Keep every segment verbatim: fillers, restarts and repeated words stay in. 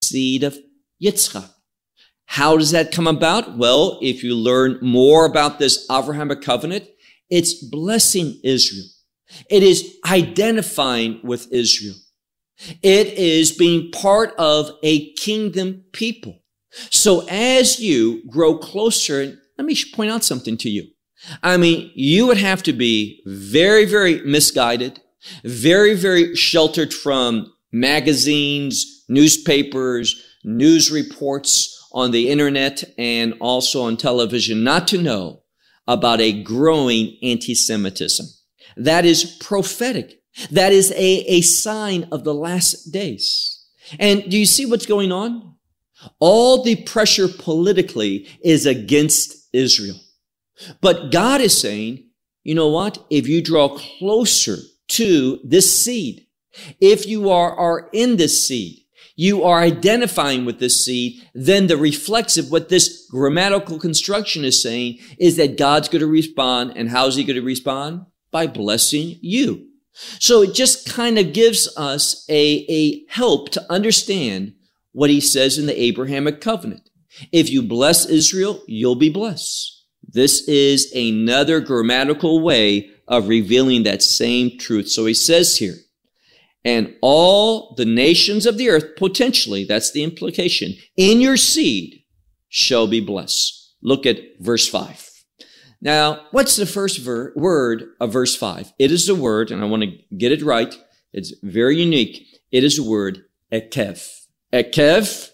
seed of Yitzchak. How does that come about? Well, if you learn more about this Avrahamic covenant, it's blessing Israel. It is identifying with Israel. It is being part of a kingdom people. So as you grow closer, and let me point out something to you. I mean, you would have to be very, very misguided, very, very sheltered from magazines, newspapers, news reports on the internet, and also on television, not to know about a growing anti-Semitism. That is prophetic. That is a, a sign of the last days. And do you see what's going on? All the pressure politically is against Israel. But God is saying, you know what? If you draw closer to this seed, if you are, are in this seed, you are identifying with this seed, then the reflexive, what this grammatical construction is saying, is that God's going to respond. And how is he going to respond? By blessing you. So it just kind of gives us a, a help to understand what he says in the Abrahamic covenant. If you bless Israel, you'll be blessed. This is another grammatical way of revealing that same truth. So he says here, and all the nations of the earth, potentially, that's the implication, in your seed shall be blessed. Look at verse five. Now, what's the first ver- word of verse five? It is the word, and I want to get it right. It's very unique. It is the word ekev. Ekev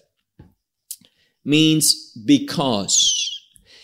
means because.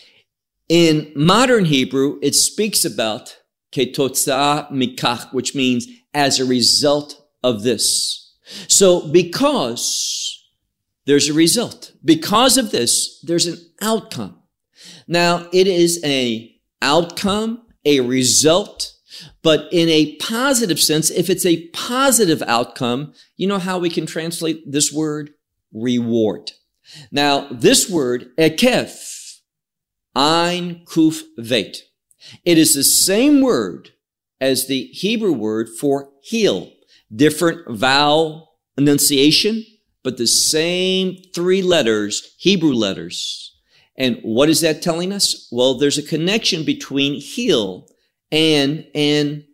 In modern Hebrew, it speaks about ketotza mikach, which means as a result of this. So because there's a result. Because of this, there's an outcome. Now, it is an outcome, a result, but in a positive sense, if it's a positive outcome, you know how we can translate this word? Reward. Now, this word, ekev, ein kuf vet, it is the same word as the Hebrew word for heal. Different vowel enunciation, but the same three letters, Hebrew letters. And what is that telling us? Well, there's a connection between heal and, and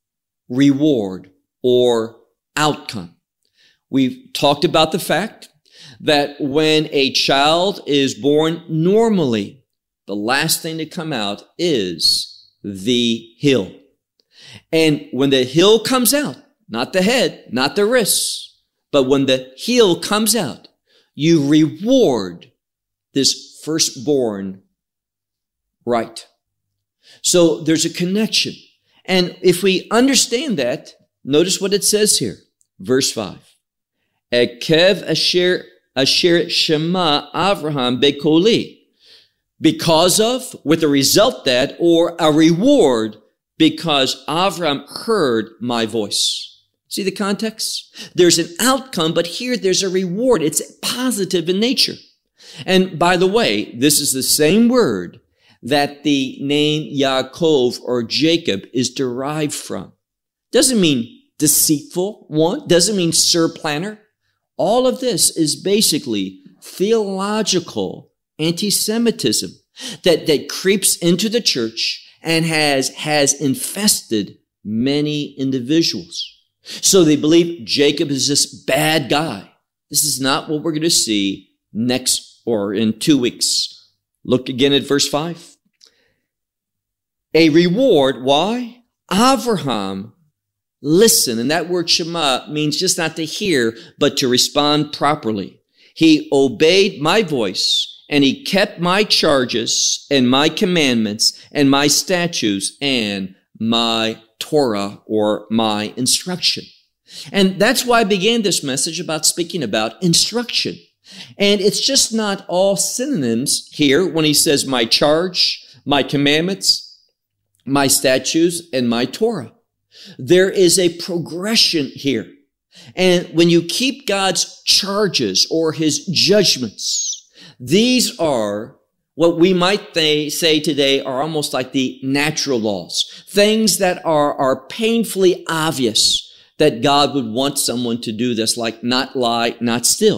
reward or outcome. We've talked about the fact that when a child is born normally, the last thing to come out is the heel. And when the heel comes out, not the head, not the wrists, but when the heel comes out, you reward this firstborn right. So there's a connection. And if we understand that, notice what it says here. Verse five. Ekev asher, asher shema Avraham bekoli. Because of, with a result that, or a reward, because Avraham heard my voice. See the context? There's an outcome, but here there's a reward. It's positive in nature. And by the way, this is the same word that the name Yaakov or Jacob is derived from. Doesn't mean deceitful one, doesn't mean surplanner. All of this is basically theological anti-Semitism that, that creeps into the church and has, has infested many individuals. So they believe Jacob is this bad guy. This is not what we're going to see next or in two weeks. Look again at verse five. A reward, why? Avraham, listen, and that word Shema means just not to hear, but to respond properly. He obeyed my voice, and he kept my charges and my commandments and my statutes and my Torah or my instruction. And that's why I began this message about speaking about instruction. And it's just not all synonyms here when he says my charge, my commandments, my statutes, and my Torah. There is a progression here. And when you keep God's charges or his judgments, these are what we might th- say today are almost like the natural laws, things that are, are painfully obvious that God would want someone to do this, like not lie, not steal.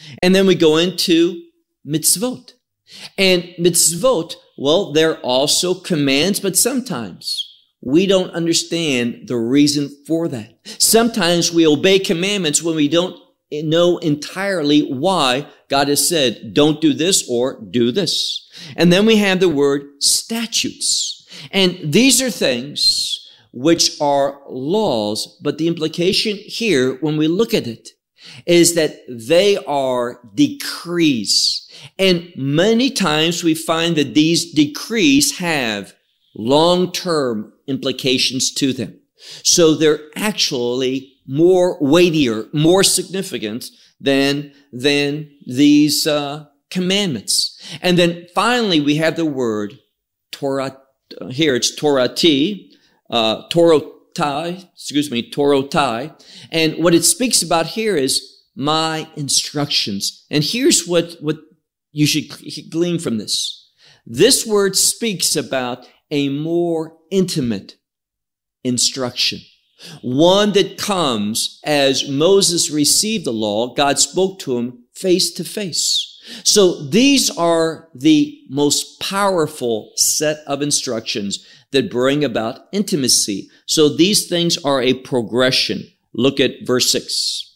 And then we go into mitzvot. And mitzvot, well, they're also commands, but sometimes we don't understand the reason for that. Sometimes we obey commandments when we don't know entirely why God has said, don't do this or do this. And then we have the word statutes. And these are things which are laws, but the implication here, when we look at it, is that they are decrees. And many times we find that these decrees have long-term implications to them. So they're actually more weightier, more significant than, than these uh, commandments. And then finally, we have the word Torah. Here it's Torati, uh, Torotai, excuse me, Torotai. And what it speaks about here is my instructions. And here's what, what you should glean from this. This word speaks about a more intimate instruction. One that comes as Moses received the law, God spoke to him face to face. So these are the most powerful set of instructions that bring about intimacy. So these things are a progression. Look at verse six.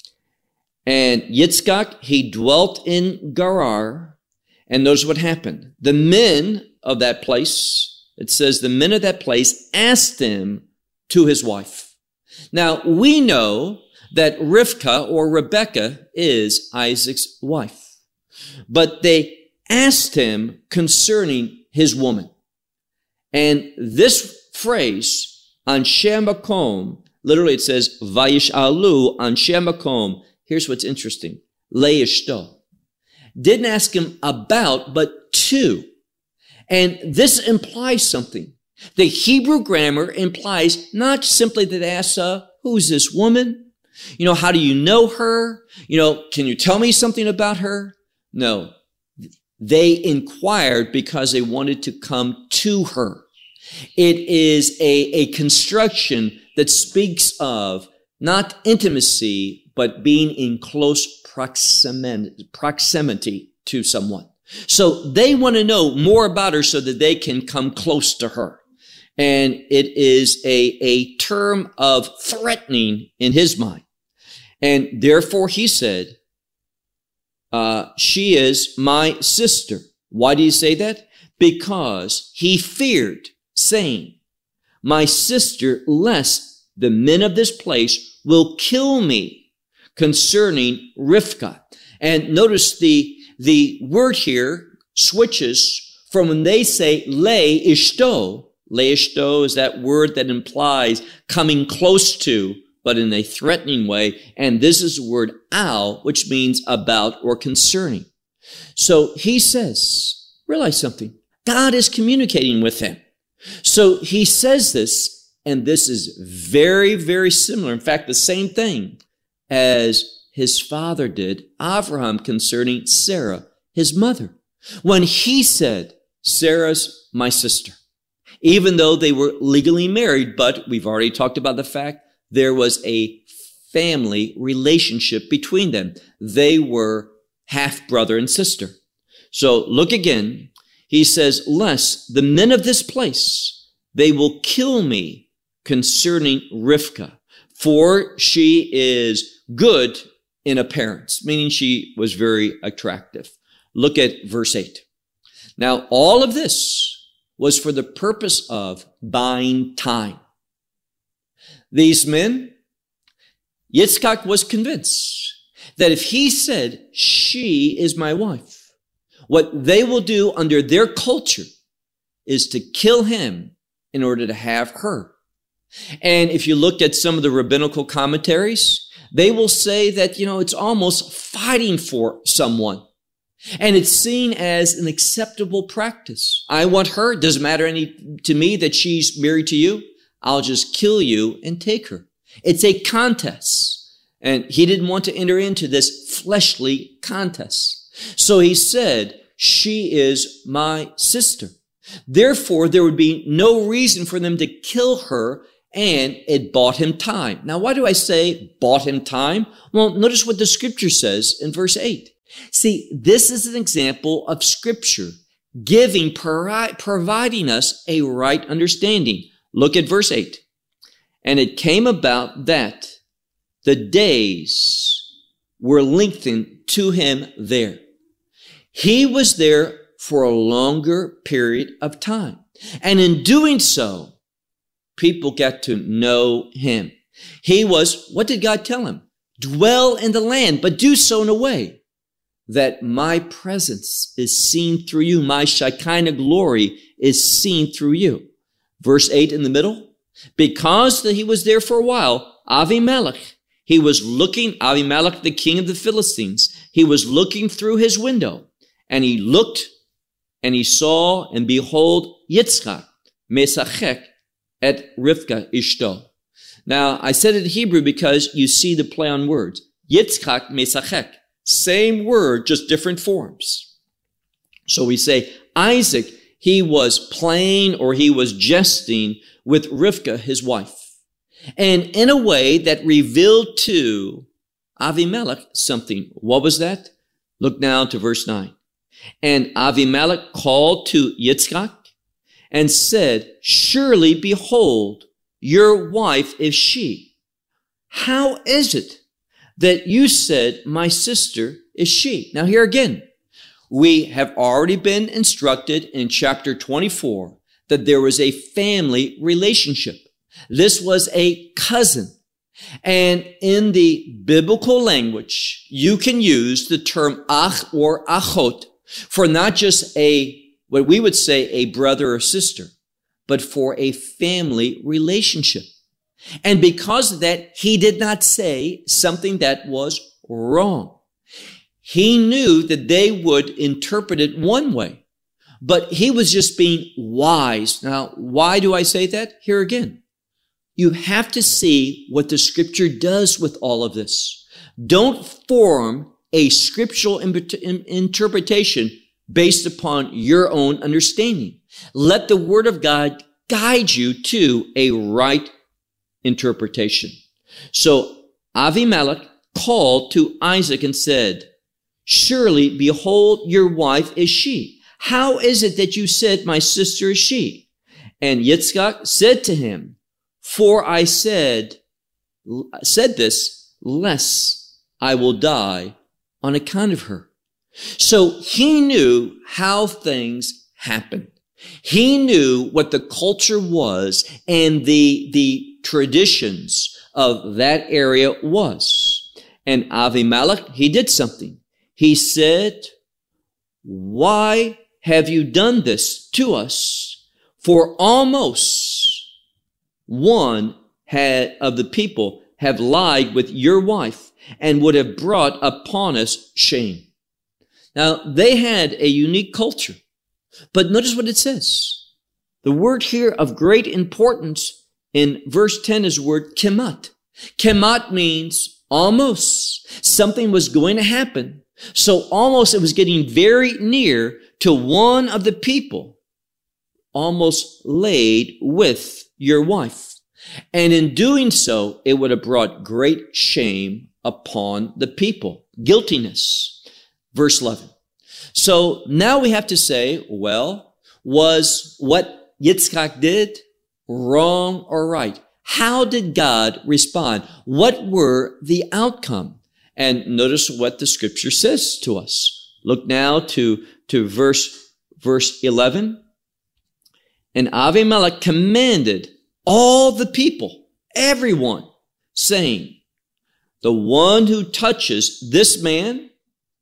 And Yitzchak, he dwelt in Gerar, and notice what happened. The men of that place, it says the men of that place asked him to his wife. Now, we know that Rivkah or Rebekah is Isaac's wife. But they asked him concerning his woman. And this phrase, Anshe Makom, literally it says, Vayish'alu Anshe Makom. Here's what's interesting. Leishto. Didn't ask him about, but to. And this implies something. The Hebrew grammar implies not simply that they asked, uh, who's this woman? You know, how do you know her? You know, can you tell me something about her? No, they inquired because they wanted to come to her. It is a, a construction that speaks of not intimacy, but being in close proximity, proximity to someone. So they want to know more about her so that they can come close to her. And it is a, a term of threatening in his mind. And therefore he said, Uh, she is my sister. Why do you say that? Because he feared, saying, my sister, lest the men of this place will kill me concerning Rivkah. And notice the, the word here switches from when they say le ishto. Le ishto is that word that implies coming close to, but in a threatening way. And this is the word al, which means about or concerning. So he says, realize something. God is communicating with him. So he says this, and this is very, very similar. In fact, the same thing as his father did, Abraham, concerning Sarah, his mother. When he said, Sarah's my sister, even though they were legally married, but we've already talked about the fact there was a family relationship between them. They were half brother and sister. So look again. He says, lest the men of this place, they will kill me concerning Rivkah, for she is good in appearance, meaning she was very attractive. Look at verse eight. Now, all of this was for the purpose of buying time. These men, Yitzchak was convinced that if he said, she is my wife, what they will do under their culture is to kill him in order to have her. And if you look at some of the rabbinical commentaries, they will say that, you know, it's almost fighting for someone. And it's seen as an acceptable practice. I want her. It doesn't matter any to me that she's married to you. I'll just kill you and take her. It's a contest. And he didn't want to enter into this fleshly contest. So he said, she is my sister. Therefore, there would be no reason for them to kill her and it bought him time. Now, why do I say bought him time? Well, notice what the scripture says in verse eight. See, this is an example of scripture giving, providing us a right understanding. Look at verse eight. And it came about that the days were lengthened to him there. He was there for a longer period of time. And in doing so, people got to know him. He was, what did God tell him? Dwell in the land, but do so in a way that my presence is seen through you. My Shekinah glory is seen through you. Verse eight in the middle. Because he was there for a while, Avimelech, he was looking, Avimelech, the king of the Philistines, he was looking through his window, and he looked, and he saw, and behold, Yitzchak, Mesachek, at Rivka Ishto. Now, I said it in Hebrew because you see the play on words. Yitzchak, Mesachek. Same word, just different forms. So we say, Isaac, he was playing or he was jesting with Rivka, his wife. And in a way that revealed to Avimelech something. What was that? Look now to verse nine. And Avimelech called to Yitzchak and said, surely, behold, your wife is she. How is it that you said, my sister is she? Now here again, we have already been instructed in chapter twenty-four that there was a family relationship. This was a cousin. And in the biblical language, you can use the term ach or achot for not just a, what we would say, a brother or sister, but for a family relationship. And because of that, he did not say something that was wrong. He knew that they would interpret it one way, but he was just being wise. Now, why do I say that? Here again, you have to see what the scripture does with all of this. Don't form a scriptural interpretation based upon your own understanding. Let the word of God guide you to a right interpretation. So Avimelech called to Isaac and said, surely, behold, your wife is she. How is it that you said, my sister is she? And Yitzchak said to him, for I said, said this, lest I will die on account of her. So he knew how things happened. He knew what the culture was and the, the traditions of that area was. And Avimelech, he did something. He said, why have you done this to us? For almost one had, of the people have lied with your wife and would have brought upon us shame. Now, they had a unique culture, but notice what it says. The word here of great importance in verse ten is the word kemat. Kemat means almost. Something was going to happen. So almost it was getting very near to one of the people almost laid with your wife. And in doing so, it would have brought great shame upon the people. Guiltiness. Verse eleven. So now we have to say, well, was what Yitzchak did wrong or right? How did God respond? What were the outcome? And notice what the scripture says to us. Look now to, to verse, verse eleven. And Avimelech commanded all the people, everyone, saying, the one who touches this man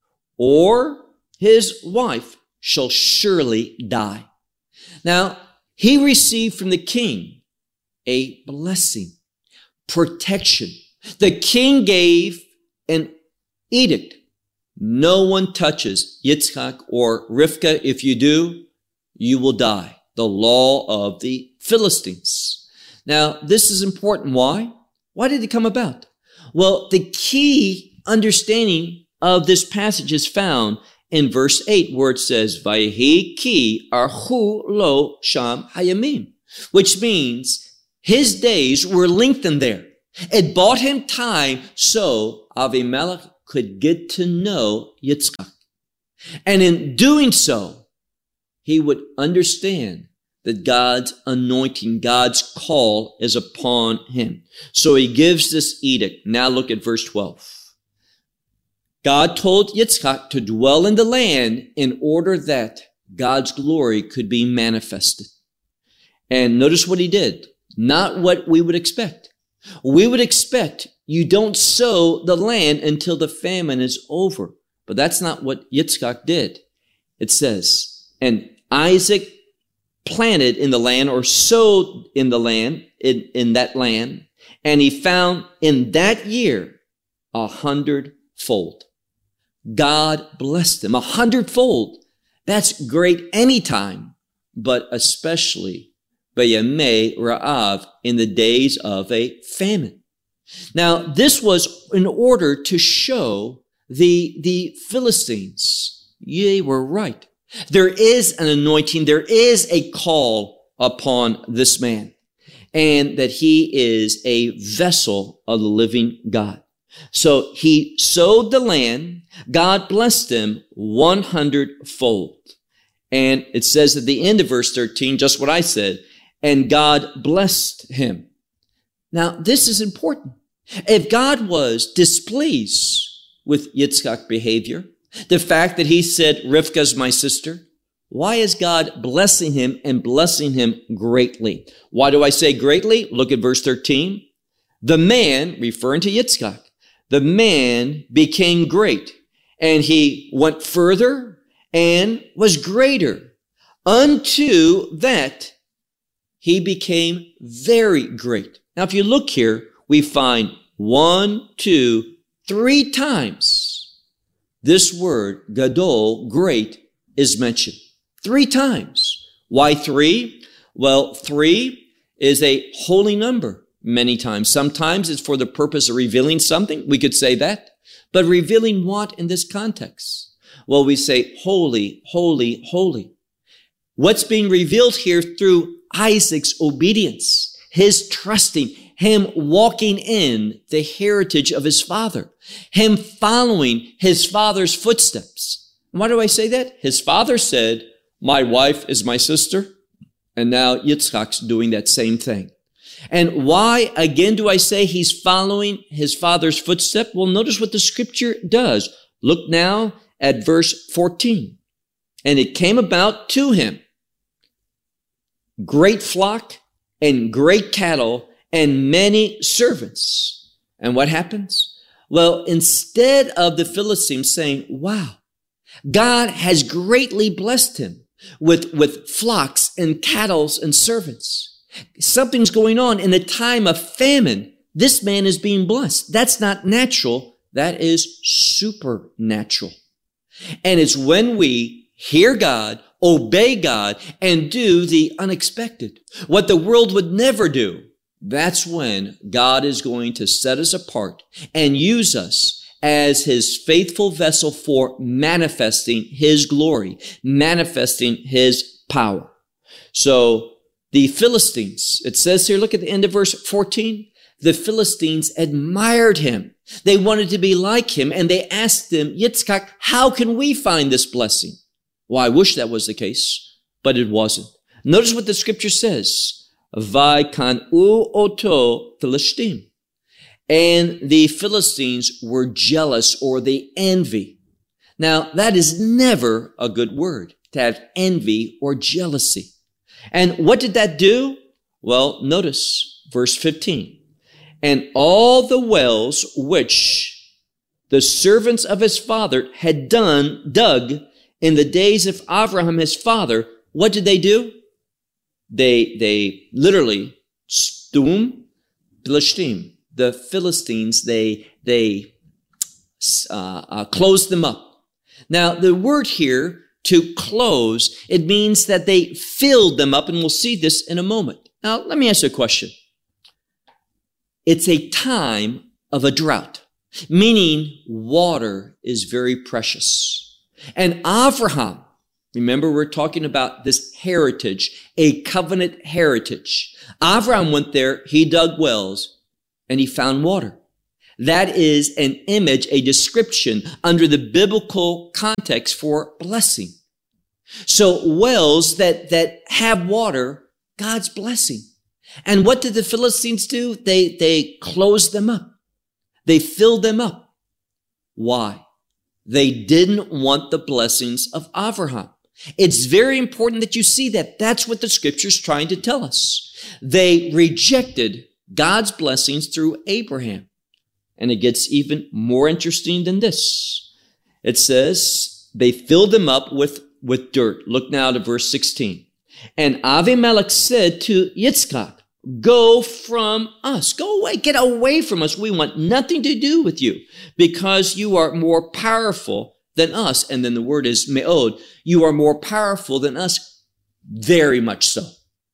or his wife shall surely die. Now, he received from the king a blessing, protection. The king gave an edict. No one touches Yitzchak or Rivka. If you do, you will die. The law of the Philistines. Now, this is important. Why? Why did it come about? Well, the key understanding of this passage is found in verse eight, where it says, Vayehi ki archu lo sham hayamim, which means His days were lengthened there. It bought him time so Avimelech could get to know Yitzchak. And in doing so, he would understand that God's anointing, God's call is upon him. So he gives this edict. Now look at verse twelve. God told Yitzchak to dwell in the land in order that God's glory could be manifested. And notice what he did. Not what we would expect. We would expect you don't sow the land until the famine is over. But that's not what Yitzchak did. It says, and Isaac planted in the land or sowed in the land, in, in that land, and he found in that year a hundredfold. God blessed him a hundredfold. That's great anytime, but especially B'yamei Ra'av, in the days of a famine. Now, this was in order to show the, the Philistines, ye were right. There is an anointing, there is a call upon this man, and that he is a vessel of the living God. So he sowed the land, God blessed him one hundredfold. And it says at the end of verse thirteen, just what I said, and God blessed him. Now, this is important. If God was displeased with Yitzchak's behavior, the fact that he said, Rivka's my sister, why is God blessing him and blessing him greatly? Why do I say greatly? Look at verse thirteen. The man, referring to Yitzchak, the man became great, and he went further and was greater unto that he became very great. Now, if you look here, we find one, two, three times this word, gadol, great, is mentioned. Three times. Why three? Well, three is a holy number many times. Sometimes it's for the purpose of revealing something. We could say that. But revealing what in this context? Well, we say holy, holy, holy. What's being revealed here through Isaac's obedience, his trusting, him walking in the heritage of his father, him following his father's footsteps. Why do I say that? His father said, my wife is my sister. And now Yitzchak's doing that same thing. And why, again, do I say he's following his father's footstep? Well, notice what the scripture does. Look now at verse fourteen. And it came about to him great flock and great cattle and many servants. And what happens? Well, instead of the Philistines saying, wow, God has greatly blessed him with, with flocks and cattle and servants. Something's going on in the time of famine. This man is being blessed. That's not natural. That is supernatural. And it's when we hear God, obey God, and do the unexpected, what the world would never do, that's when God is going to set us apart and use us as his faithful vessel for manifesting his glory, manifesting his power. So the Philistines, it says here, look at the end of verse fourteen, the Philistines admired him. They wanted to be like him, and they asked him, Yitzchak, how can we find this blessing? Well, I wish that was the case, but it wasn't. Notice what the scripture says. Vaikan'u oto Philistine. And the Philistines were jealous, or they envy. Now, that is never a good word, to have envy or jealousy. And what did that do? Well, notice verse fifteen. And all the wells which the servants of his father had done, dug in the days of Abraham, his father, what did they do? They, they literally, stum Philistine, the Philistines, they, they uh, uh, closed them up. Now, the word here, to close, it means that they filled them up, and we'll see this in a moment. Now, let me ask you a question. It's a time of a drought, meaning water is very precious. And Abraham, Remember, we're talking about this heritage, a covenant heritage. Abraham went there, he dug wells, and he found water. That is an image, a description under the biblical context for blessing. So wells that, that have water, God's blessing. And what did the Philistines do? They, they closed them up. They filled them up. Why? They didn't want the blessings of Abraham. It's very important that you see that. That's what the scripture's trying to tell us. They rejected God's blessings through Abraham. And it gets even more interesting than this. It says they filled them up with, with dirt. Look now to verse sixteen. And Avimelech said to Yitzchak, go from us. Go away. Get away from us. We want nothing to do with you because you are more powerful than us. And then the word is me'od. You are more powerful than us. Very much so.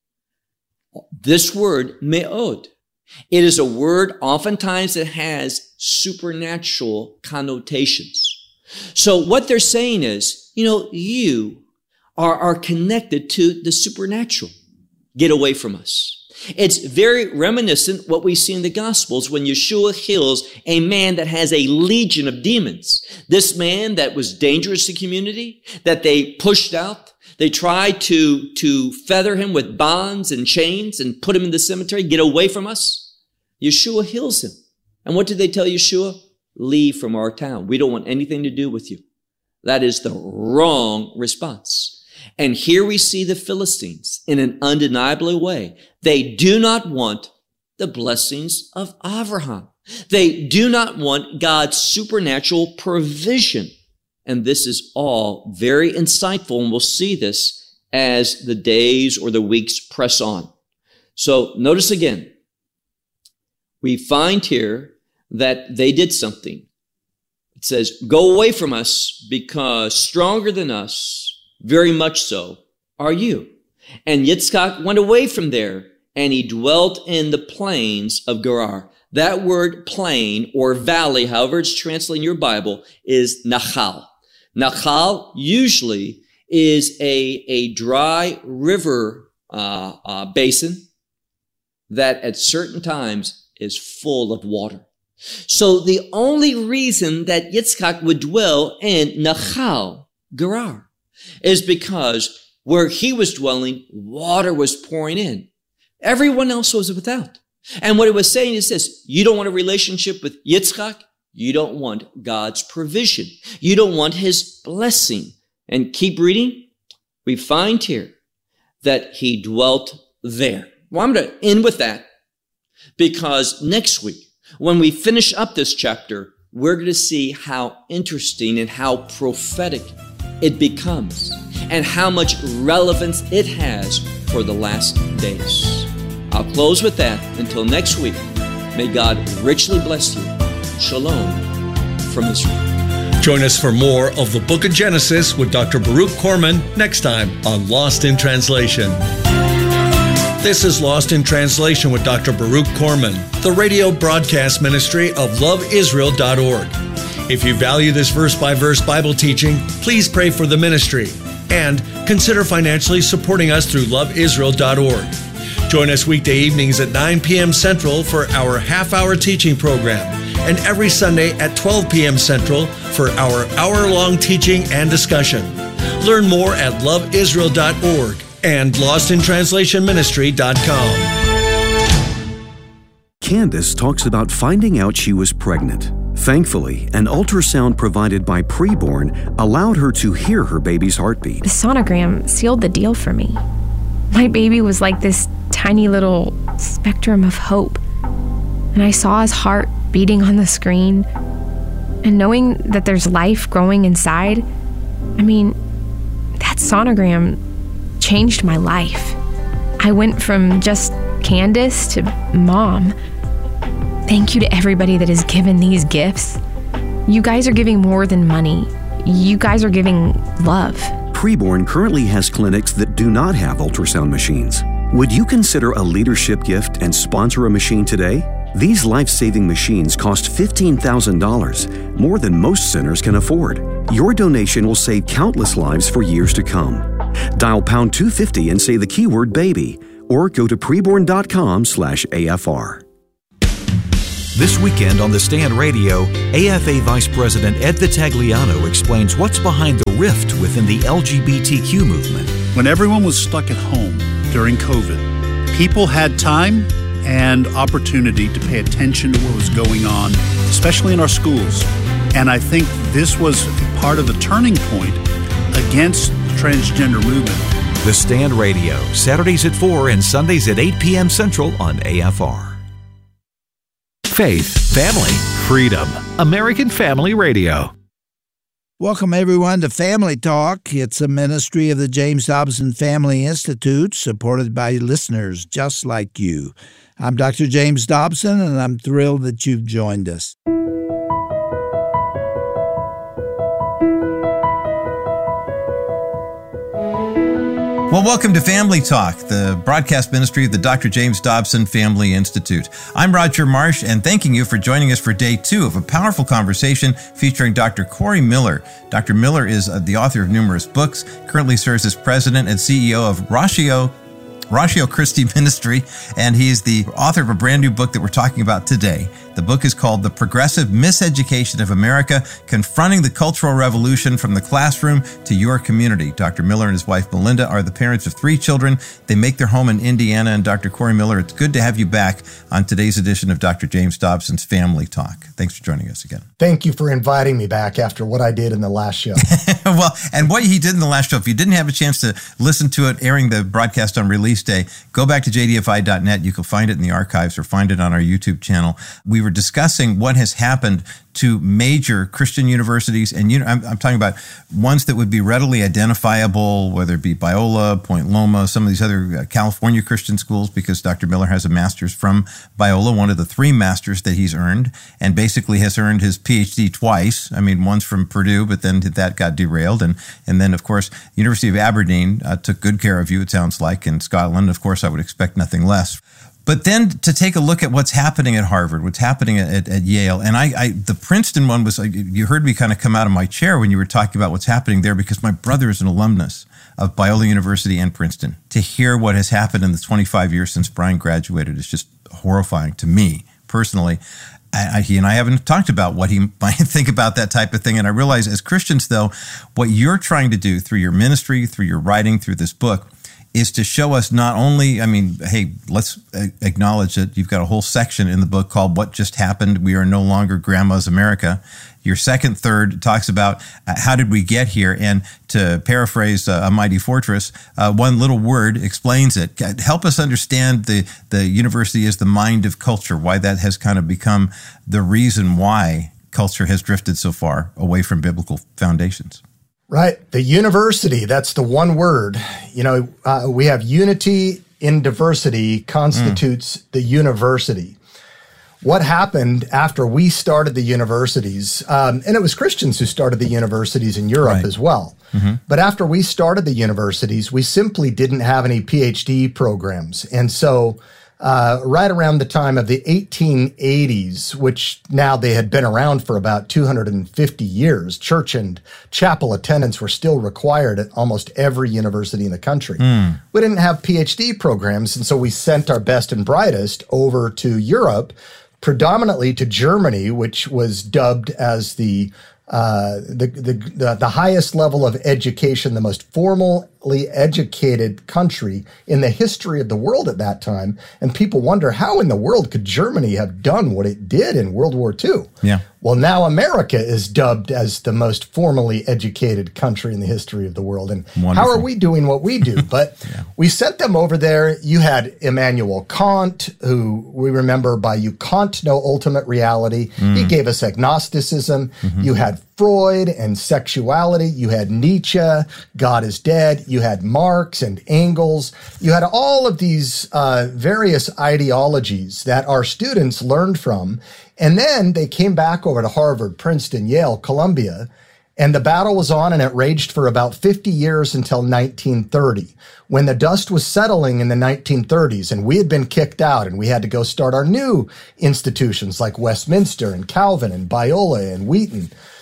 This word, me'od, it is a word oftentimes that has supernatural connotations. So what they're saying is, you know, you are, are connected to the supernatural. Get away from us. It's very reminiscent what we see in the Gospels when Yeshua heals a man that has a legion of demons. This man that was dangerous to community, that they pushed out. They tried to, to feather him with bonds and chains and put him in the cemetery. Get away from us. Yeshua heals him. And what did they tell Yeshua? Leave from our town. We don't want anything to do with you. That is the wrong response. And here we see the Philistines in an undeniable way. They do not want the blessings of Abraham. They do not want God's supernatural provision. And this is all very insightful, and we'll see this as the days or the weeks press on. So notice again, we find here that they did something. It says, go away from us because stronger than us, very much so, are you. And Yitzchak went away from there, and he dwelt in the plains of Gerar. That word plain or valley, however it's translated in your Bible, is Nachal. Nachal usually is a, a dry river uh, uh, basin that at certain times is full of water. So the only reason that Yitzchak would dwell in Nachal, Gerar, is because where he was dwelling, water was pouring in. Everyone else was without. And what it was saying is this: you don't want a relationship with Yitzchak, you don't want God's provision. You don't want his blessing. And keep reading. We find here that he dwelt there. Well, I'm going to end with that because next week, when we finish up this chapter, we're going to see how interesting and how prophetic it becomes and how much relevance it has for the last days. I'll close with that. Until next week, may God richly bless you. Shalom from Israel. Join us for more of the Book of Genesis with Doctor Baruch Korman next time on Lost in Translation. This is Lost in Translation with Doctor Baruch Korman, the radio broadcast ministry of love israel dot org. If you value this verse-by-verse Bible teaching, please pray for the ministry and consider financially supporting us through love israel dot org. Join us weekday evenings at nine p.m. Central for our half-hour teaching program, and every Sunday at twelve p.m. Central for our hour-long teaching and discussion. Learn more at love israel dot org and lost in translation ministry dot com. Candace talks about finding out she was pregnant. Thankfully, an ultrasound provided by Preborn allowed her to hear her baby's heartbeat. The sonogram sealed the deal for me. My baby was like this tiny little spectrum of hope. And I saw his heart beating on the screen. And knowing that there's life growing inside, I mean, that sonogram changed my life. I went from just Candace to mom. Thank you to everybody that has given these gifts. You guys are giving more than money. You guys are giving love. Preborn currently has clinics that do not have ultrasound machines. Would you consider a leadership gift and sponsor a machine today? These life-saving machines cost fifteen thousand dollars, more than most centers can afford. Your donation will save countless lives for years to come. Dial pound two fifty and say the keyword baby, or go to preborn.com slash AFR. This weekend on The Stand Radio, A F A Vice President Ed Vitagliano explains what's behind the rift within the L G B T Q movement. When everyone was stuck at home during COVID, people had time and opportunity to pay attention to what was going on, especially in our schools. And I think this was part of the turning point against the transgender movement. The Stand Radio, Saturdays at four and Sundays at eight p.m. Central on A F R. Faith, family, freedom. American Family Radio. Welcome, everyone, to Family Talk. It's a ministry of the James Dobson Family Institute, supported by listeners just like you. I'm Doctor James Dobson, and I'm thrilled that you've joined us. Well, welcome to Family Talk, the broadcast ministry of the Doctor James Dobson Family Institute. I'm Roger Marsh, and thanking you for joining us for day two of a powerful conversation featuring Doctor Corey Miller. Doctor Miller is the author of numerous books, currently serves as president and C E O of Ratio Ratio Christi Ministry, and he's the author of a brand new book that we're talking about today. The book is called The Progressive Miseducation of America, Confronting the Cultural Revolution from the Classroom to Your Community. Doctor Miller and his wife Melinda are the parents of three children. They make their home in Indiana. And Doctor Corey Miller, it's good to have you back on today's edition of Doctor James Dobson's Family Talk. Thanks for joining us again. Thank you for inviting me back after what I did in the last show. Well, and what he did in the last show, if you didn't have a chance to listen to it airing the broadcast on release day, go back to j d f i dot net. You can find it in the archives or find it on our YouTube channel. We were discussing what has happened to major Christian universities, and you know, I'm, I'm talking about ones that would be readily identifiable, whether it be Biola, Point Loma, some of these other uh, California Christian schools, because Doctor Miller has a master's from Biola, one of the three masters that he's earned, and basically has earned his P H D twice. I mean, once from Purdue, but then that got derailed, and and then, of course, University of Aberdeen uh, took good care of you, it sounds like, in Scotland. Of course, I would expect nothing less. But then to take a look at what's happening at Harvard, what's happening at, at, at Yale, and I, I, the Princeton one was, you heard me kind of come out of my chair when you were talking about what's happening there, because my brother is an alumnus of Biola University and Princeton. To hear what has happened in the twenty-five years since Brian graduated is just horrifying to me personally. I, he and I haven't talked about what he might think about that type of thing. And I realize as Christians, though, what you're trying to do through your ministry, through your writing, through this book, is to show us not only, I mean, hey, let's acknowledge that you've got a whole section in the book called What Just Happened? We Are No Longer Grandma's America. Your second third talks about uh, how did we get here? And to paraphrase uh, A Mighty Fortress, uh, one little word explains it. Help us understand the, the university as the mind of culture, why that has kind of become the reason why culture has drifted so far away from biblical foundations. Right. The university, that's the one word. You know, uh, we have unity in diversity constitutes mm. the university. What happened after we started the universities, um, and it was Christians who started the universities in Europe right. as well. Mm-hmm. But after we started the universities, we simply didn't have any P H D programs. And so uh, right around the time of the eighteen eighties, which now they had been around for about two hundred fifty years, church and chapel attendance were still required at almost every university in the country. Mm. We didn't have P H D programs, and so we sent our best and brightest over to Europe, predominantly to Germany, which was dubbed as the uh, the, the the the highest level of education, the most formally educated country in the history of the world at that time. And people wonder, how in the world could Germany have done what it did in World War Two? Yeah. Well, now America is dubbed as the most formally educated country in the history of the world. And Wonderful. How are we doing what we do? But yeah. we sent them over there. You had Immanuel Kant, who we remember by You Kant No Ultimate Reality. Mm. He gave us agnosticism. Mm-hmm. You had Freud and sexuality. You had Nietzsche, God is Dead. You had Marx and Engels. You had all of these uh, various ideologies that our students learned from. And then they came back over to Harvard, Princeton, Yale, Columbia, and the battle was on, and it raged for about fifty years until nineteen thirty, when the dust was settling in the nineteen thirties, and we had been kicked out, and we had to go start our new institutions like Westminster and Calvin and Biola and Wheaton.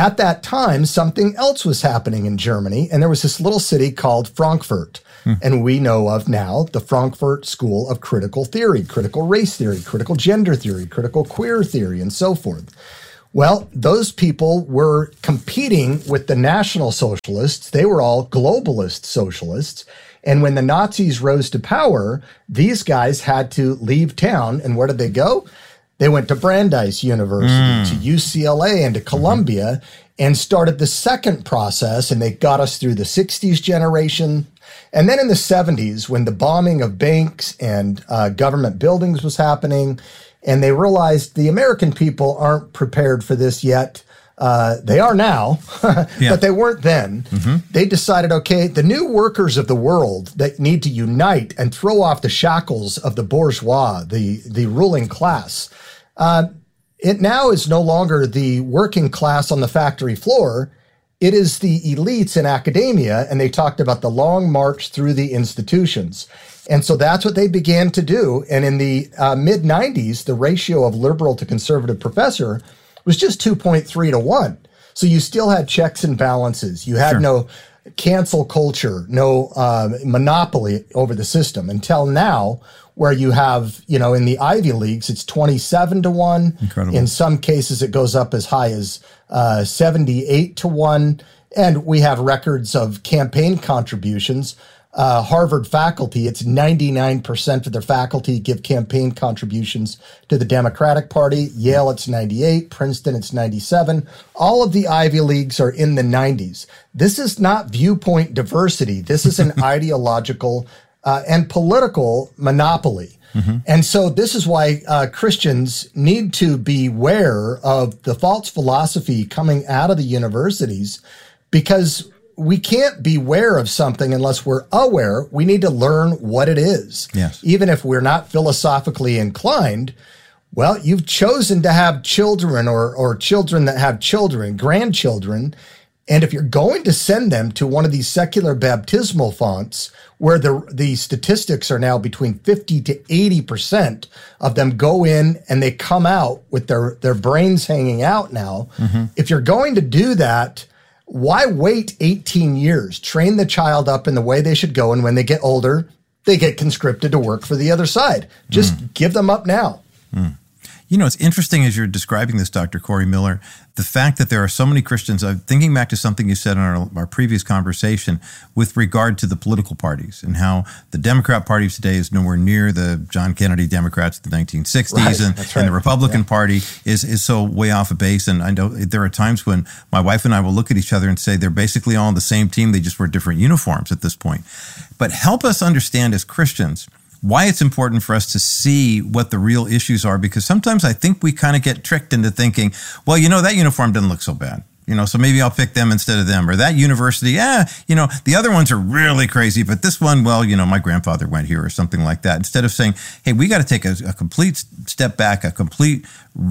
at that time, something else was happening in Germany, and there was this little city called Frankfurt. Hmm. And we know of now the Frankfurt School of Critical Theory, critical race theory, critical gender theory, critical queer theory, and so forth. Well, those people were competing with the National Socialists. They were all globalist socialists. And when the Nazis rose to power, these guys had to leave town. And where did they go? They went to Brandeis University, mm. to U C L A, and to Columbia, mm-hmm. and started the second process. And they got us through the sixties generation. And then in the seventies, when the bombing of banks and uh, government buildings was happening, and they realized the American people aren't prepared for this yet. Uh, they are now, yeah. but they weren't then. Mm-hmm. They decided, okay, the new workers of the world that need to unite and throw off the shackles of the bourgeois, the, the ruling class. Uh, it now is no longer the working class on the factory floor. It is the elites in academia, and they talked about the long march through the institutions. And so that's what they began to do. And in the uh, mid nineties, the ratio of liberal to conservative professor was just two point three to one. So you still had checks and balances. You had sure. no cancel culture, no uh, monopoly over the system until now, where you have, you know, in the Ivy Leagues, it's twenty-seven to one. Incredible. In some cases, it goes up as high as uh, seventy-eight to one. And we have records of campaign contributions. Uh, Harvard faculty, it's ninety-nine percent of their faculty give campaign contributions to the Democratic Party. Yale, it's ninety-eight. Princeton, it's ninety-seven. All of the Ivy Leagues are in the nineties. This is not viewpoint diversity. This is an ideological uh, and political monopoly. Mm-hmm. And so this is why uh, Christians need to beware of the false philosophy coming out of the universities, because we can't beware of something unless we're aware. We need to learn what it is. Yes. Even if we're not philosophically inclined, well, you've chosen to have children or, or children that have children, grandchildren. And if you're going to send them to one of these secular baptismal fonts where the, the statistics are now between fifty to eighty percent of them go in and they come out with their, their brains hanging out now. Mm-hmm. If you're going to do that, why wait eighteen years? Train the child up in the way they should go, and when they get older, they get conscripted to work for the other side. Just mm. give them up now. Mm. You know, it's interesting as you're describing this, Doctor Corey Miller, the fact that there are so many Christians. I'm thinking back to something you said in our, our previous conversation with regard to the political parties and how the Democrat Party today is nowhere near the John Kennedy Democrats of the nineteen sixties, right, and, right. and the Republican yeah. Party is, is so way off a base. And I know there are times when my wife and I will look at each other and say they're basically all on the same team. They just wear different uniforms at this point. But help us understand as Christians why it's important for us to see what the real issues are, because sometimes I think we kind of get tricked into thinking, well, you know, that uniform doesn't look so bad. You know, so maybe I'll pick them instead of them. Or that university, yeah, you know, the other ones are really crazy, but this one, well, you know, my grandfather went here or something like that. Instead of saying, hey, we got to take a, a complete step back, a complete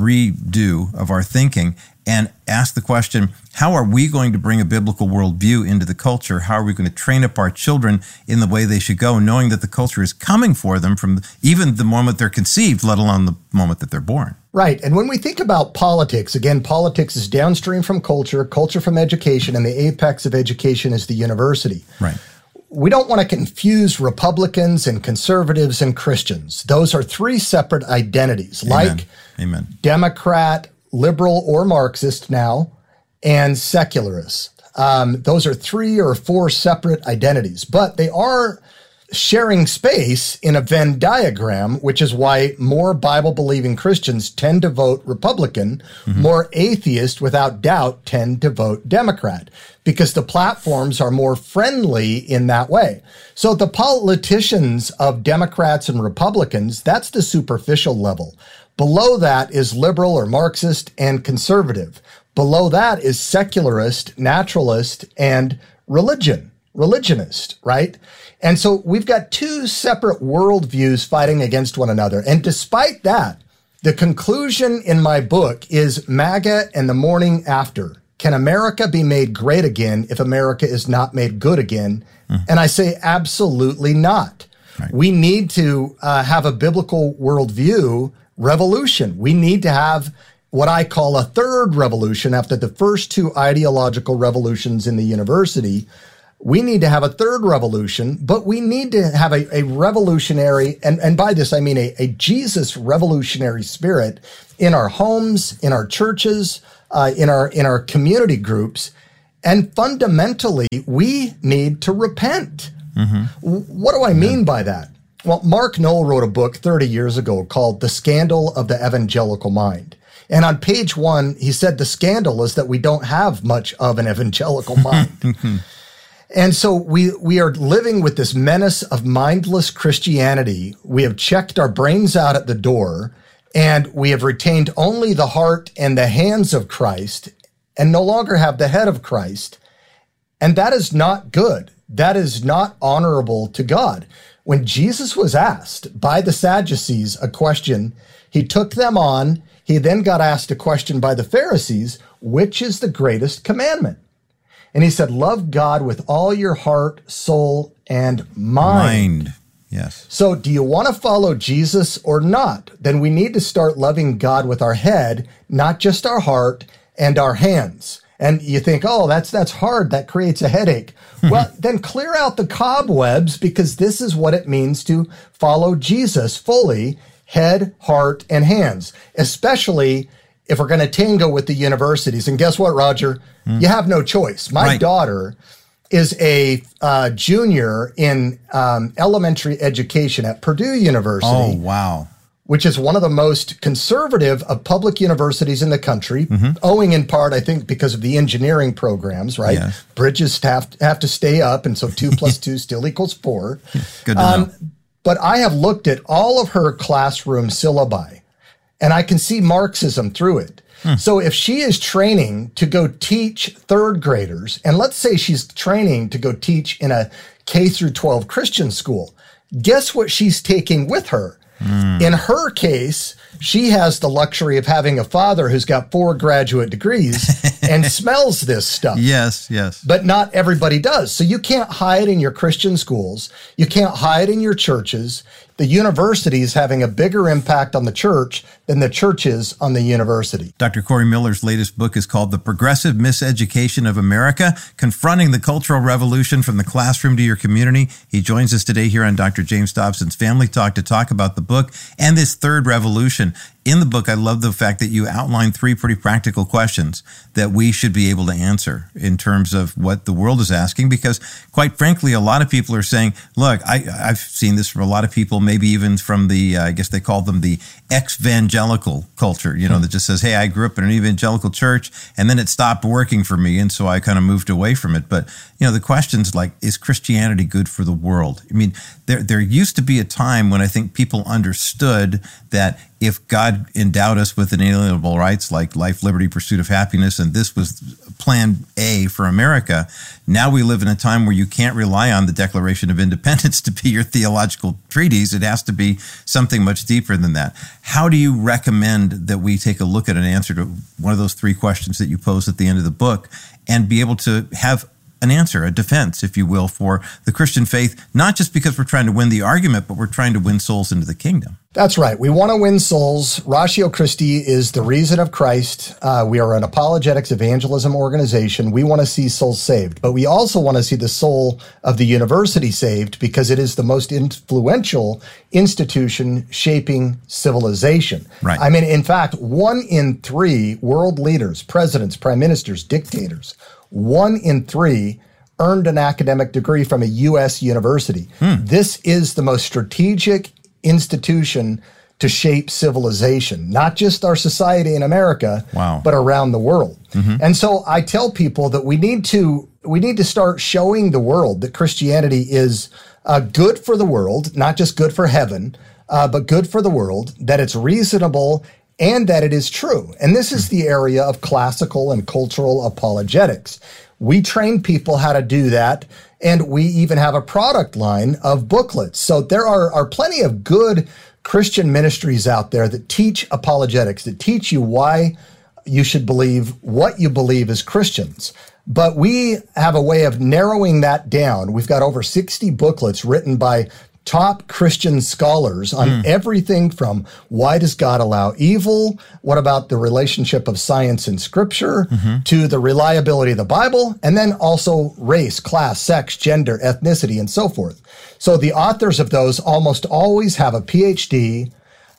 redo of our thinking and ask the question, how are we going to bring a biblical worldview into the culture? How are we going to train up our children in the way they should go, knowing that the culture is coming for them from even the moment they're conceived, let alone the moment that they're born? Right. And when we think about politics, again, politics is downstream from culture, culture from education, and the apex of education is the university. Right. We don't want to confuse Republicans and conservatives and Christians. Those are three separate identities, Amen. like Amen. Democrat, liberal or Marxist now, and secularist. Um, those are three or four separate identities, but they are sharing space in a Venn diagram, which is why more Bible-believing Christians tend to vote Republican, mm-hmm. more atheists without doubt tend to vote Democrat, because the platforms are more friendly in that way. So the politicians of Democrats and Republicans, that's the superficial level. Below that is liberal or Marxist and conservative. Below that is secularist, naturalist, and religion, religionist, right? And so we've got two separate worldviews fighting against one another. And despite that, the conclusion in my book is MAGA and the morning after. Can America be made great again if America is not made good again? Mm. And I say absolutely not. Right. We need to uh, have a biblical worldview revolution. We need to have what I call a third revolution after the first two ideological revolutions in the university. We need to have a third revolution, but we need to have a, a revolutionary, and, and by this I mean a, a Jesus revolutionary spirit in our homes, in our churches, uh, in our in our community groups. And fundamentally, we need to repent. Mm-hmm. What do I mean by that? Well, Mark Noll wrote a book thirty years ago called The Scandal of the Evangelical Mind. And on page one, he said the scandal is that we don't have much of an evangelical mind. And so we we are living with this menace of mindless Christianity. We have checked our brains out at the door, and we have retained only the heart and the hands of Christ, and no longer have the head of Christ. And that is not good. That is not honorable to God. When Jesus was asked by the Sadducees a question, he took them on. He then got asked a question by the Pharisees, which is the greatest commandment? And he said, love God with all your heart, soul, and mind. Mind, yes. So do you want to follow Jesus or not? Then we need to start loving God with our head, not just our heart and our hands. And you think, oh, that's that's hard. That creates a headache. Well, then clear out the cobwebs, because this is what it means to follow Jesus fully, head, heart, and hands, especially if we're going to tango with the universities. And guess what, Roger? Mm. You have no choice. My right. daughter is a uh, junior in um, elementary education at Purdue University. Oh, wow. Which is one of the most conservative of public universities in the country, mm-hmm. owing in part, I think, because of the engineering programs, right? Yes. Bridges have to, have to stay up, and so two plus two still equals four. Good to um, know. But I have looked at all of her classroom syllabi, and I can see Marxism through it. Hmm. So if she is training to go teach third graders, and let's say she's training to go teach in a K through twelve Christian school, guess what she's taking with her? Mm. In her case, she has the luxury of having a father who's got four graduate degrees and smells this stuff. Yes, yes. But not everybody does. So you can't hide in your Christian schools. You can't hide in your churches. The university is having a bigger impact on the church than the church is on the university. Doctor Corey Miller's latest book is called The Progressive Miseducation of America, Confronting the Cultural Revolution from the Classroom to Your Community. He joins us today here on Doctor James Dobson's Family Talk to talk about the book and this third revolution. In the book, I love the fact that you outline three pretty practical questions that we should be able to answer in terms of what the world is asking, because quite frankly, a lot of people are saying, look, I, I've seen this from a lot of people, maybe even from the, uh, I guess they call them the ex-evangelical culture, you know, hmm. that just says, hey, I grew up in an evangelical church and then it stopped working for me. And so I kind of moved away from it. But, you know, the question's like, is Christianity good for the world? I mean, there, there used to be a time when I think people understood that if God endowed us with inalienable rights like life, liberty, pursuit of happiness, and this was plan A for America, now we live in a time where you can't rely on the Declaration of Independence to be your theological treatise. It has to be something much deeper than that. How do you recommend that we take a look at an answer to one of those three questions that you pose at the end of the book and be able to have an answer, a defense, if you will, for the Christian faith, not just because we're trying to win the argument, but we're trying to win souls into the kingdom? That's right. We want to win souls. Ratio Christi is the reason of Christ. Uh, we are an apologetics evangelism organization. We want to see souls saved, but we also want to see the soul of the university saved because it is the most influential institution shaping civilization. Right. I mean, in fact, one in three world leaders, presidents, prime ministers, dictators, one in three earned an academic degree from a U S university. Hmm. This is the most strategic institution to shape civilization, not just our society in America, wow. but around the world. Mm-hmm. And so I tell people that we need to we need to start showing the world that Christianity is uh, good for the world, not just good for heaven, uh, but good for the world, that it's reasonable and that it is true. And this is the area of classical and cultural apologetics. We train people how to do that, and we even have a product line of booklets. So there are, are plenty of good Christian ministries out there that teach apologetics, that teach you why you should believe what you believe as Christians. But we have a way of narrowing that down. We've got over sixty booklets written by top Christian scholars on mm. everything from why does God allow evil, what about the relationship of science and scripture, mm-hmm. to the reliability of the Bible, and then also race, class, sex, gender, ethnicity, and so forth. So the authors of those almost always have a P H D.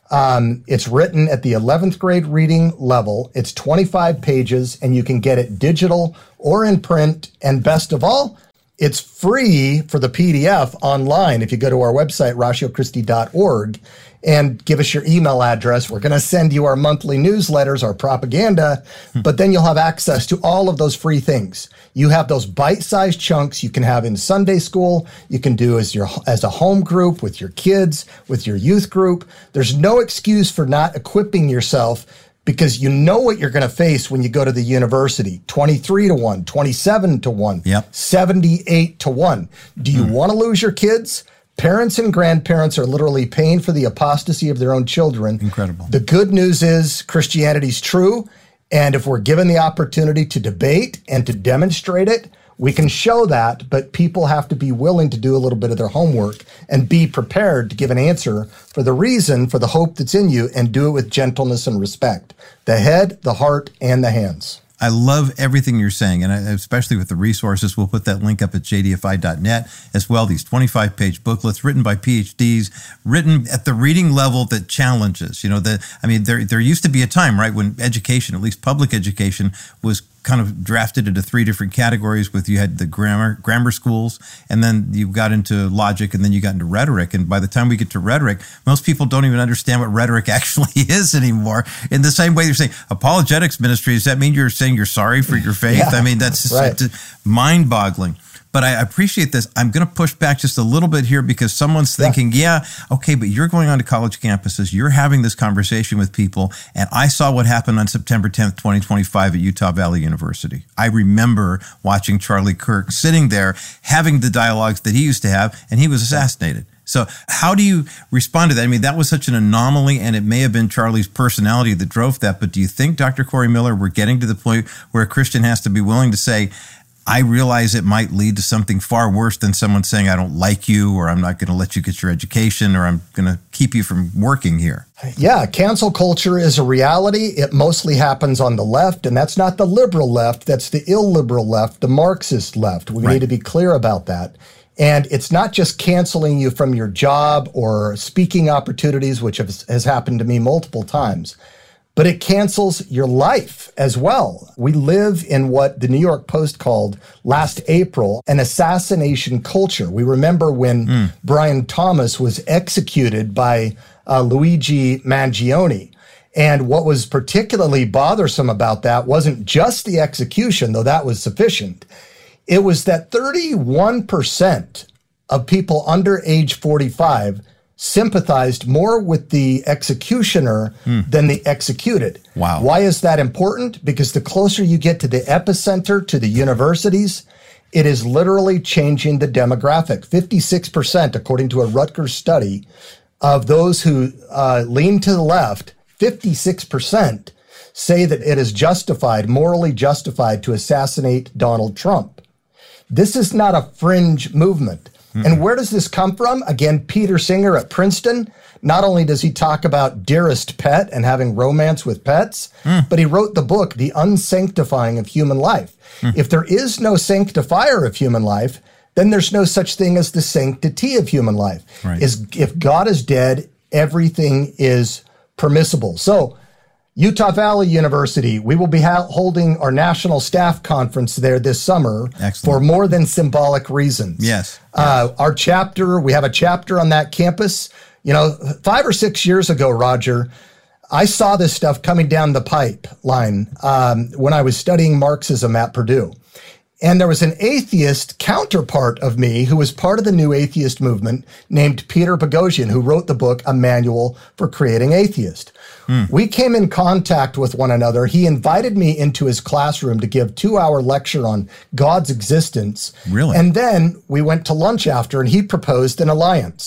Um, it's written at the eleventh grade reading level. It's twenty-five pages, and you can get it digital or in print. And best of all, it's free for the P D F online. If you go to our website, ratio christi dot org, and give us your email address, we're going to send you our monthly newsletters, our propaganda, but then you'll have access to all of those free things. You have those bite-sized chunks you can have in Sunday school. You can do as your as a home group with your kids, with your youth group. There's no excuse for not equipping yourself, because you know what you're going to face when you go to the university. twenty-three to one, twenty-seven to one, yep. seventy-eight to one. Do you mm. want to lose your kids? Parents and grandparents are literally paying for the apostasy of their own children. Incredible. The good news is Christianity's true. And if we're given the opportunity to debate and to demonstrate it, we can show that, but people have to be willing to do a little bit of their homework and be prepared to give an answer for the reason, for the hope that's in you, and do it with gentleness and respect. The head, the heart, and the hands. I love everything you're saying, and especially with the resources. We'll put that link up at j d f i dot net as well. These twenty-five page booklets written by P H Ds, written at the reading level that challenges. You know, the, I mean, there there used to be a time, right, when education, at least public education, was kind of drafted into three different categories. With you had the grammar grammar schools, and then you got into logic, and then you got into rhetoric. And by the time we get to rhetoric, most people don't even understand what rhetoric actually is anymore. In the same way you're saying apologetics ministry, does that mean you're saying you're sorry for your faith? Yeah, I mean, that's just right. mind-boggling. But I appreciate this. I'm going to push back just a little bit here, because someone's thinking, yeah. yeah, okay, but you're going on to college campuses, you're having this conversation with people, and I saw what happened on September tenth, twenty twenty-five at Utah Valley University. I remember watching Charlie Kirk sitting there having the dialogues that he used to have, and he was assassinated. So how do you respond to that? I mean, that was such an anomaly, and it may have been Charlie's personality that drove that, but do you think, Doctor Corey Miller, we're getting to the point where a Christian has to be willing to say, I realize it might lead to something far worse than someone saying, I don't like you, or I'm not going to let you get your education, or I'm going to keep you from working here? Yeah, cancel culture is a reality. It mostly happens on the left, and that's not the liberal left. That's the illiberal left, the Marxist left. We right. need to be clear about that. And it's not just canceling you from your job or speaking opportunities, which has, has happened to me multiple times, but it cancels your life as well. We live in what the New York Post called last April an assassination culture. We remember when mm. Brian Thomas was executed by uh, Luigi Mangione. And what was particularly bothersome about that wasn't just the execution, though that was sufficient. It was that thirty-one percent of people under age forty-five sympathized more with the executioner mm. than the executed. Wow. Why is that important? Because the closer you get to the epicenter, to the universities, it is literally changing the demographic. fifty-six percent, according to a Rutgers study, of those who uh, lean to the left, fifty-six percent say that it is justified, morally justified, to assassinate Donald Trump. This is not a fringe movement. Mm-hmm. And where does this come from? Again, Peter Singer at Princeton. Not only does he talk about dearest pet and having romance with pets, mm. but he wrote the book, The Unsanctifying of Human Life. Mm. If there is no sanctifier of human life, then there's no such thing as the sanctity of human life. Right. Is if God is dead, everything is permissible. So Utah Valley University, we will be ha- holding our national staff conference there this summer. Excellent. For more than symbolic reasons. Yes. Uh, yes. Our chapter, we have a chapter on that campus. You know, five or six years ago, Roger, I saw this stuff coming down the pipeline um, when I was studying Marxism at Purdue. And there was an atheist counterpart of me who was part of the new atheist movement named Peter Boghossian, who wrote the book, A Manual for Creating Atheist. Mm. We came in contact with one another. He invited me into his classroom to give a two-hour lecture on God's existence. Really? And then we went to lunch after, and he proposed an alliance.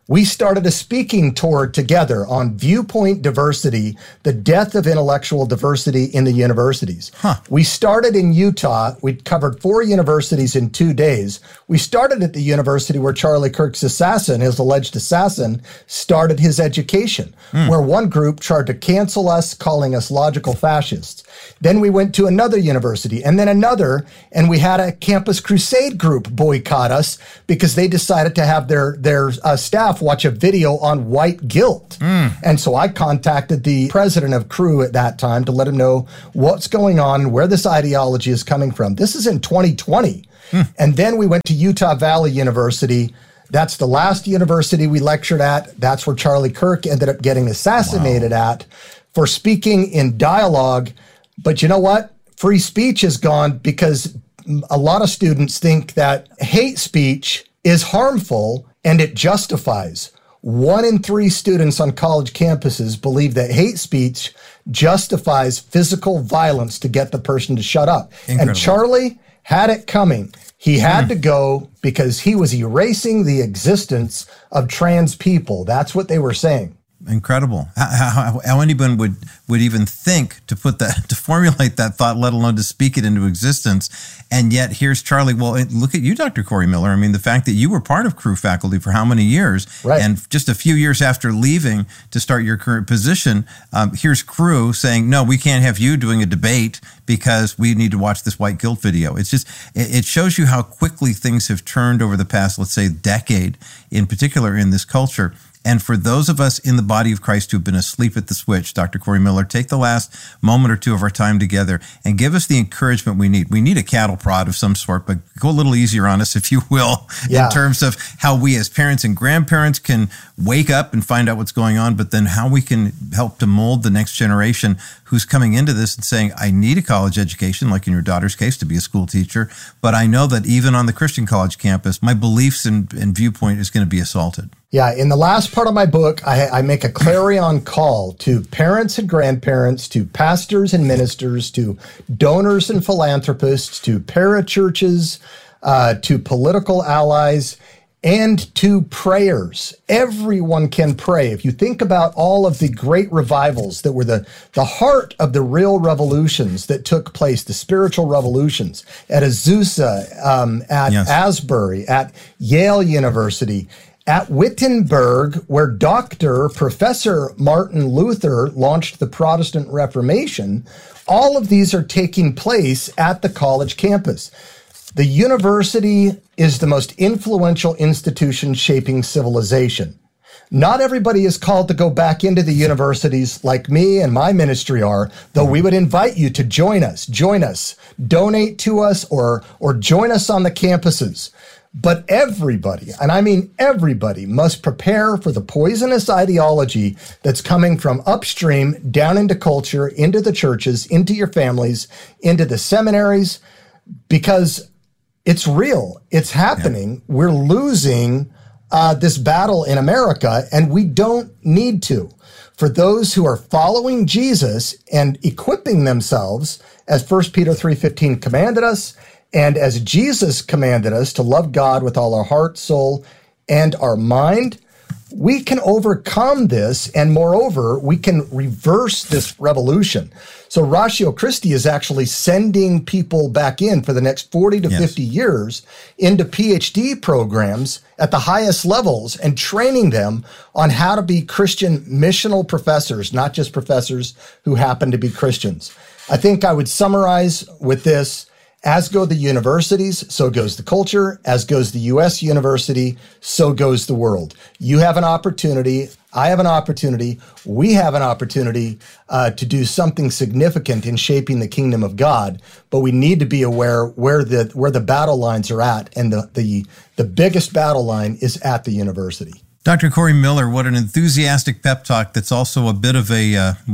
we started a speaking tour together on viewpoint diversity, the death of intellectual diversity in the universities. Huh. We started in Utah. We covered four universities in two days. We started at the university where Charlie Kirk's assassin, his alleged assassin, started his education, mm. where one group tried to cancel us, calling us logical fascists. Then we went to another university and then another, and we had a Campus Crusade group boycott us because they decided to have their, their uh, staff watch a video on white guilt. Mm. And so I contacted the president of Cru at that time to let him know what's going on, where this ideology is coming from. This is in twenty twenty. Mm. And then we went to Utah Valley University. That's the last university we lectured at. That's where Charlie Kirk ended up getting assassinated wow. at for speaking in dialogue. But you know what? Free speech is gone because a lot of students think that hate speech is harmful and it justifies. One in three students on college campuses believe that hate speech justifies physical violence to get the person to shut up. Incredible. And Charlie had it coming. He had mm. to go because he was erasing the existence of trans people. That's what they were saying. Incredible. How, how, how anyone would, would even think to put that, to formulate that thought, let alone to speak it into existence. And yet here's Charlie. Well, look at you, Doctor Corey Miller. I mean, the fact that you were part of Cru faculty for how many years? Right. And just a few years after leaving to start your current position, um, here's Cru saying, no, we can't have you doing a debate because we need to watch this white guilt video. It's just, it shows you how quickly things have turned over the past, let's say, decade, in particular in this culture. And for those of us in the body of Christ who have been asleep at the switch, Doctor Corey Miller, take the last moment or two of our time together and give us the encouragement we need. We need a cattle prod of some sort, but go a little easier on us, if you will, yeah. in terms of how we as parents and grandparents can wake up and find out what's going on, but then how we can help to mold the next generation who's coming into this and saying, I need a college education, like in your daughter's case, to be a school teacher, but I know that even on the Christian college campus, my beliefs and, and viewpoint is going to be assaulted. Yeah, in the last part of my book, I, I make a clarion call to parents and grandparents, to pastors and ministers, to donors and philanthropists, to parachurches, uh, to political allies, and to prayers. Everyone can pray. If you think about all of the great revivals that were the, the heart of the real revolutions that took place, the spiritual revolutions at Azusa, um, at yes. Asbury, at Yale University, at Wittenberg, where Doctor Professor Martin Luther launched the Protestant Reformation, all of these are taking place at the college campus. The university is the most influential institution shaping civilization. Not everybody is called to go back into the universities like me and my ministry are, though we would invite you to join us, join us, donate to us, or, or join us on the campuses. But everybody, and I mean everybody, must prepare for the poisonous ideology that's coming from upstream down into culture, into the churches, into your families, into the seminaries, because it's real. It's happening. Yeah. We're losing uh, this battle in America, and we don't need to. For those who are following Jesus and equipping themselves, as First Peter three fifteen commanded us, and as Jesus commanded us to love God with all our heart, soul, and our mind, we can overcome this, and moreover, we can reverse this revolution. So Ratio Christi is actually sending people back in for the next forty to yes. fifty years into P H D programs at the highest levels and training them on how to be Christian missional professors, not just professors who happen to be Christians. I think I would summarize with this: as go the universities, so goes the culture. As goes the U S university, so goes the world. You have an opportunity. I have an opportunity. We have an opportunity uh, to do something significant in shaping the kingdom of God. But we need to be aware where the where the battle lines are at, and the the the biggest battle line is at the university. Doctor Corey Miller, what an enthusiastic pep talk that's also a bit of a, uh, well,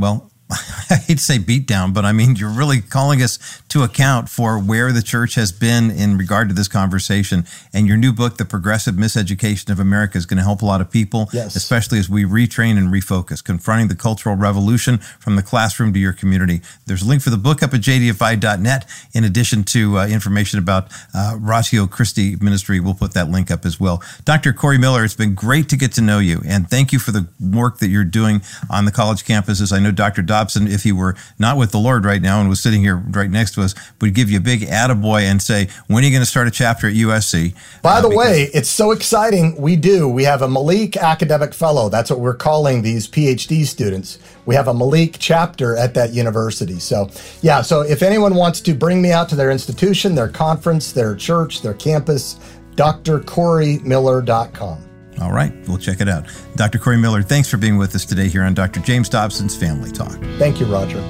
I hate to say beat down, but I mean, you're really calling us to account for where the church has been in regard to this conversation. And your new book, The Progressive Miseducation of America, is going to help a lot of people, yes. especially as we retrain and refocus, confronting the cultural revolution from the classroom to your community. There's a link for the book up at j d f i dot net, in addition to uh, information about uh, Ratio Christi Ministry. We'll put that link up as well. Doctor Corey Miller, it's been great to get to know you, and thank you for the work that you're doing on the college campuses. I know Doctor Dobson, if he were not with the Lord right now and was sitting here right next to us, would give you a big attaboy and say, when are you going to start a chapter at U S C? By uh, the way, it's so exciting. We do. We have a Malik Academic Fellow. That's what we're calling these P H D students. We have a Malik chapter at that university. So, yeah, so if anyone wants to bring me out to their institution, their conference, their church, their campus, d r corey miller dot com. All right, we'll check it out. Doctor Corey Miller, thanks for being with us today here on Doctor James Dobson's Family Talk. Thank you, Roger.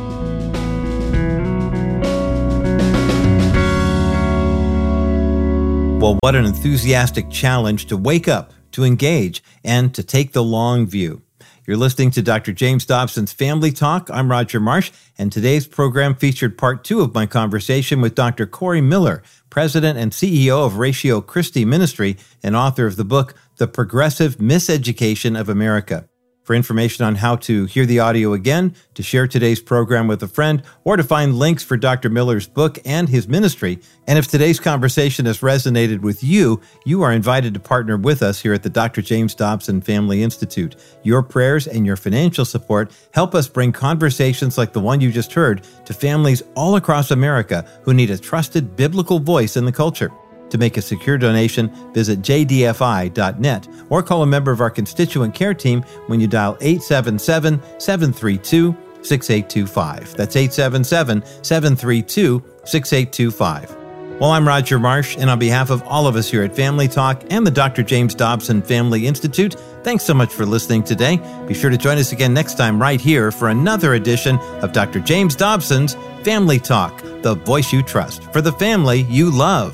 Well, what an enthusiastic challenge to wake up, to engage, and to take the long view. You're listening to Doctor James Dobson's Family Talk. I'm Roger Marsh, and today's program featured part two of my conversation with Doctor Corey Miller, President and C E O of Ratio Christi Ministry and author of the book, The Progressive Miseducation of America. For information on how to hear the audio again, to share today's program with a friend, or to find links for Doctor Miller's book and his ministry, and if today's conversation has resonated with you, you are invited to partner with us here at the Doctor James Dobson Family Institute. Your prayers and your financial support help us bring conversations like the one you just heard to families all across America who need a trusted biblical voice in the culture. To make a secure donation, visit j d f i dot net or call a member of our constituent care team when you dial eight seven seven, seven three two, six eight two five. That's eight seven seven, seven three two, six eight two five. Well, I'm Roger Marsh, and on behalf of all of us here at Family Talk and the Doctor James Dobson Family Institute, thanks so much for listening today. Be sure to join us again next time right here for another edition of Doctor James Dobson's Family Talk, the voice you trust for the family you love.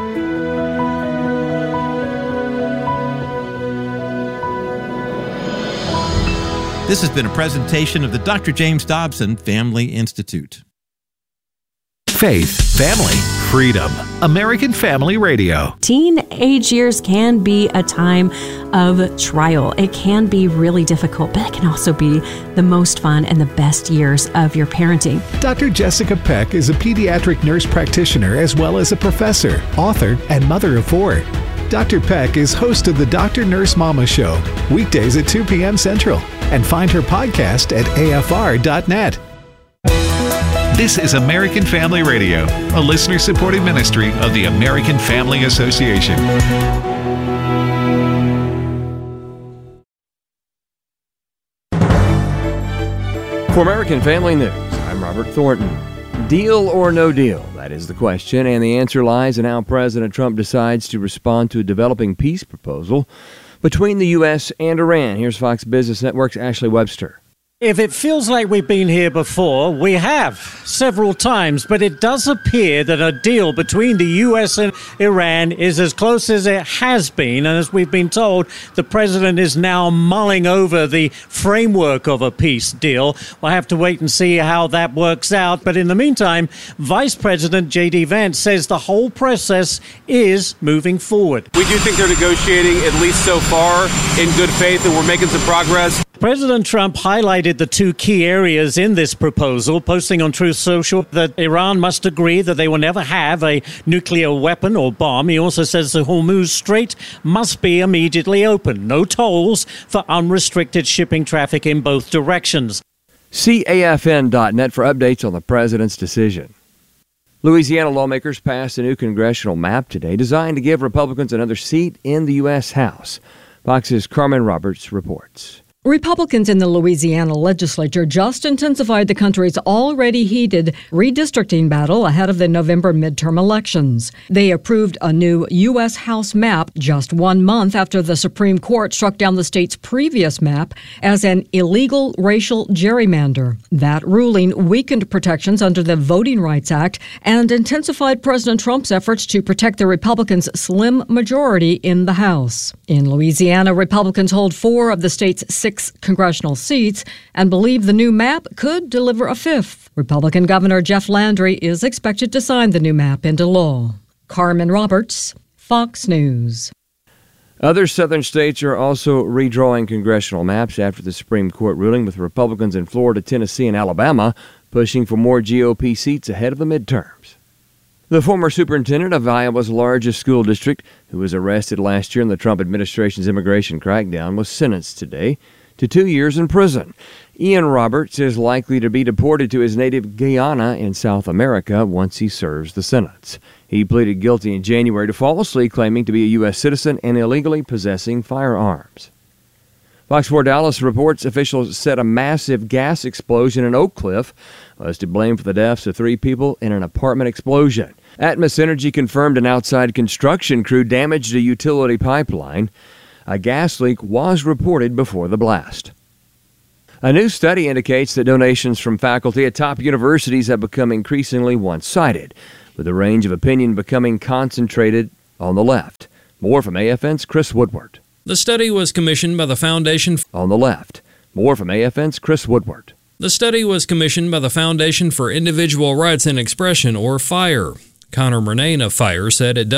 This has been a presentation of the Doctor James Dobson Family Institute. Faith, family, freedom. American Family Radio. Teenage years can be a time of trial. It can be really difficult, but it can also be the most fun and the best years of your parenting. Doctor Jessica Peck is a pediatric nurse practitioner as well as a professor, author, and mother of four. Doctor Peck is host of the Doctor Nurse Mama Show, weekdays at two p.m. Central, and find her podcast at a f r dot net. This is American Family Radio, a listener-supported ministry of the American Family Association. For American Family News, I'm Robert Thornton. Deal or no deal? That is the question, and the answer lies in how President Trump decides to respond to a developing peace proposal between the U S and Iran. Here's Fox Business Network's Ashley Webster. If it feels like we've been here before, we have several times, but it does appear that a deal between the U S and Iran is as close as it has been. And as we've been told, the president is now mulling over the framework of a peace deal. We'll have to wait and see how that works out. But in the meantime, Vice President J D Vance says the whole process is moving forward. We do think they're negotiating, at least so far, in good faith, and we're making some progress. President Trump highlighted the two key areas in this proposal, posting on Truth Social that Iran must agree that they will never have a nuclear weapon or bomb. He also says the Hormuz Strait must be immediately open. No tolls for unrestricted shipping traffic in both directions. C A F N dot net for updates on the president's decision. Louisiana lawmakers passed a new congressional map today designed to give Republicans another seat in the U S House. Fox's Carmen Roberts reports. Republicans in the Louisiana legislature just intensified the country's already heated redistricting battle ahead of the November midterm elections. They approved a new U S House map just one month after the Supreme Court struck down the state's previous map as an illegal racial gerrymander. That ruling weakened protections under the Voting Rights Act and intensified President Trump's efforts to protect the Republicans' slim majority in the House. In Louisiana, Republicans hold four of the state's six six congressional seats and believe the new map could deliver a fifth. Republican Governor Jeff Landry is expected to sign the new map into law. Carmen Roberts, Fox News. Other southern states are also redrawing congressional maps after the Supreme Court ruling, with Republicans in Florida, Tennessee, and Alabama pushing for more G O P seats ahead of the midterms. The former superintendent of Iowa's largest school district, who was arrested last year in the Trump administration's immigration crackdown, was sentenced today to two years in prison. Ian Roberts is likely to be deported to his native Guyana in South America once he serves the sentence. He pleaded guilty in January to falsely claiming to be a U S citizen and illegally possessing firearms. Fox four Dallas reports officials said a massive gas explosion in Oak Cliff was to blame for the deaths of three people in an apartment explosion. Atmos Energy confirmed an outside construction crew damaged a utility pipeline. A gas leak was reported before the blast. A new study indicates that donations from faculty at top universities have become increasingly one-sided, with the range of opinion becoming concentrated on the left. More from A F N's Chris Woodward. The study was commissioned by the Foundation on the left. More from A F N's Chris Woodward. The study was commissioned by the Foundation for Individual Rights and Expression, or FIRE. Connor Murnane of FIRE said it does